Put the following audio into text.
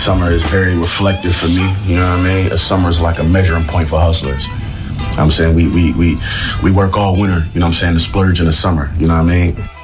summer is very reflective for me. You know what I mean? A summer is like a measuring point for hustlers. I'm saying we work all winter, you know what I'm saying, to splurge in the summer, you know what I mean?